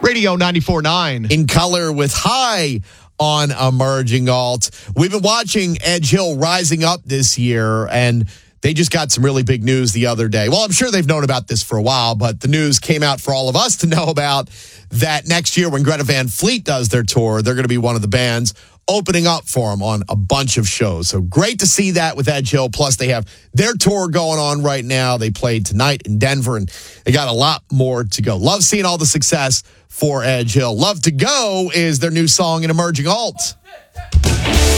Radio 94.9. In color with High on Emerging Alt. We've been watching Edge Hill rising up this year, and they just got some really big news the other day. Well, I'm sure they've known about this for a while, but the news came out for all of us to know about that next year when Greta Van Fleet does their tour, they're going to be one of the bands opening up for them on a bunch of shows. So great to see that with Edge Hill. Plus, they have their tour going on right now. They played tonight in Denver, and they got a lot more to go. Love seeing all the success for Edge Hill. Love to Go is their new song in Emerging Alt.